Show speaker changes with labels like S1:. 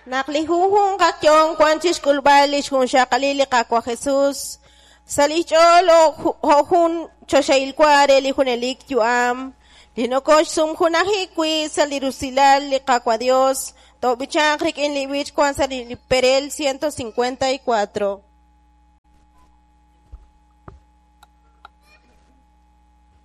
S1: Naklihuhun kakyon kwanchis kulbalish hun shakalili kakwa Jesús. Salicholo hohun choshailkware lihunelik yuam. Linokosh sum hunahikwi salirusilal li kakwa Dios. Tobichakrik en liwich kwan saliliperel 154.